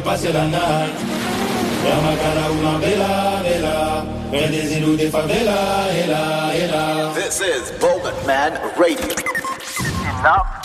Passer la night. Yamakara una bella, bella. Redesilu de favela, hela, hela. This is Bogan Man Radio. Enough